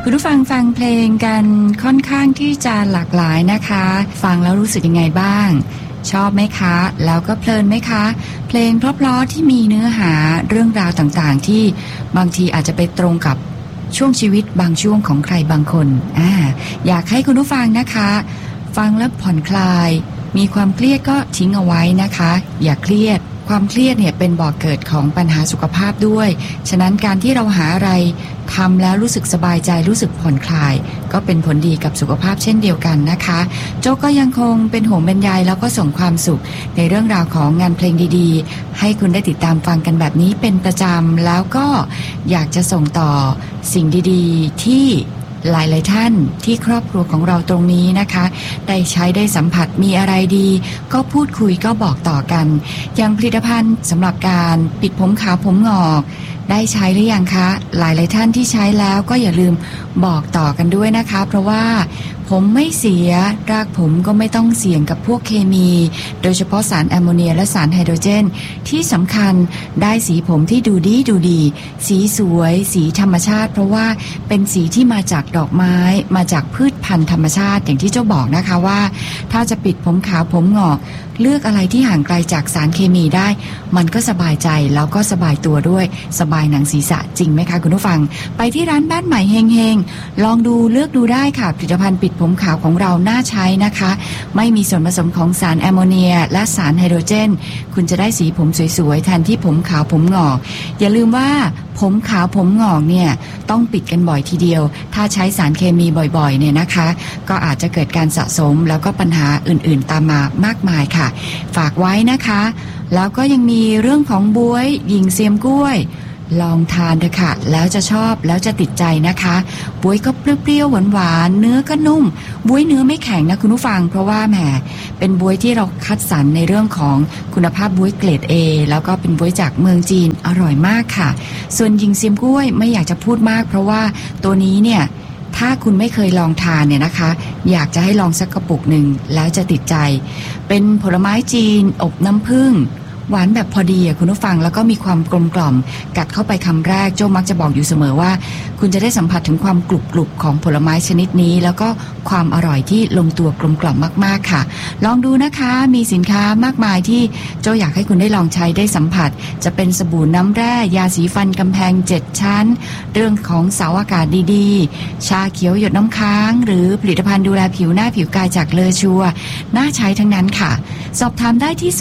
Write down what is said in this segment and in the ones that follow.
คุณผู้ฟังฟังเพลงกันค่อนข้างที่จะหลากหลายนะคะฟังแล้วรู้สึกยังไงบ้างชอบไหมคะแล้วก็เพลินไหมคะเพลงเพราะๆที่มีเนื้อหาเรื่องราวต่างๆที่บางทีอาจจะไปตรงกับช่วงชีวิตบางช่วงของใครบางคนอยากให้คุณผู้ฟังนะคะฟังแล้วผ่อนคลายมีความเครียดก็ทิ้งเอาไว้นะคะอย่าเครียดความเครียดเนี่ยเป็นบ่อกเกิดของปัญหาสุขภาพด้วยฉะนั้นการที่เราหาอะไรทำแล้วรู้สึกสบายใจรู้สึกผ่อนคลายก็เป็นผลดีกับสุขภาพเช่นเดียวกันนะคะโจ๊กก็ยังคงเป็นห่วงเป็นใยแล้วก็ส่งความสุขในเรื่องราวของงานเพลงดีๆให้คุณได้ติดตามฟังกันแบบนี้เป็นประจำแล้วก็อยากจะส่งต่อสิ่งดีๆที่หลายๆท่านที่ครอบครัวของเราตรงนี้นะคะได้ใช้ได้สัมผัสมีอะไรดีก็พูดคุยก็บอกต่อกันอย่างผลิตภัณฑ์สำหรับการปิดผมขาวผมงอกได้ใช้หรือยังคะหลายๆท่านที่ใช้แล้วก็อย่าลืมบอกต่อกันด้วยนะคะเพราะว่าผมไม่เสียรากผมก็ไม่ต้องเสี่ยงกับพวกเคมีโดยเฉพาะสารแอมโมเนียและสารไฮโดรเจนที่สำคัญได้สีผมที่ดูดีสีสวยสีธรรมชาติเพราะว่าเป็นสีที่มาจากดอกไม้มาจากพืชพันธุ์ธรรมชาติอย่างที่เจ้าบอกนะคะว่าถ้าจะปิดผมขาวผมงอกเลือกอะไรที่ห่างไกลจากสารเคมีได้มันก็สบายใจแล้วก็สบายตัวด้วยสบายหนังศีรษะจริงไหมคะคุณผู้ฟังไปที่ร้านบ้านใหม่เฮงๆลองดูเลือกดูได้ค่ะผลิตภัณฑ์ปิดผมขาวของเราน่าใช้นะคะไม่มีส่วนผสมของสารแอมโมเนียและสารไฮโดรเจนคุณจะได้สีผมสวยๆแทนที่ผมขาวผมงอกอย่าลืมว่าผมขาวผมงอกเนี่ยต้องปิดกันบ่อยทีเดียวถ้าใช้สารเคมีบ่อยๆเนี่ยนะคะก็อาจจะเกิดการสะสมแล้วก็ปัญหาอื่นๆตามมามากมายค่ะฝากไว้นะคะแล้วก็ยังมีเรื่องของบ๊วยหญิงเซียมกล้วยลองทานเถอะค่ะแล้วจะชอบแล้วจะติดใจนะคะบ๊วยก็เปรี้ยวๆหวานๆเนื้อก็นุ่มบ๊วยเนื้อไม่แข็งนะคุณผู้ฟังเพราะว่าแหมเป็นบ๊วยที่เราคัดสรรในเรื่องของคุณภาพบ๊วยเกรด A แล้วก็เป็นบ๊วยจากเมืองจีนอร่อยมากค่ะส่วนหญิงเซียมกล้วยไม่อยากจะพูดมากเพราะว่าตัวนี้เนี่ยถ้าคุณไม่เคยลองทานเนี่ยนะคะอยากจะให้ลองสักกระปุกหนึ่งแล้วจะติดใจเป็นผลไม้จีนอบน้ำผึ้งหวานแบบพอดีคุณผู้ฟังแล้วก็มีความกลมกล่อมกัดเข้าไปคำแรกโจ้มักจะบอกอยู่เสมอว่าคุณจะได้สัมผัสถึงความกรุบๆของผลไม้ชนิดนี้แล้วก็ความอร่อยที่ลงตัวกลมกล่อมมากๆค่ะลองดูนะคะมีสินค้ามากมายที่โจ้อยากให้คุณได้ลองใช้ได้สัมผัสจะเป็นสบู่น้ำแร่ยาสีฟันกำแพง7ชั้นเรื่องของเสาอากาศดีๆชาเขียวหยดน้ำค้างหรือผลิตภัณฑ์ดูแลผิวหน้าผิวกายจากเลอชัวน่าใช้ทั้งนั้นค่ะสอบถามได้ที่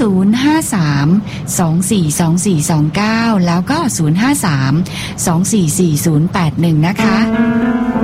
053242429แล้วก็053244081นะคะ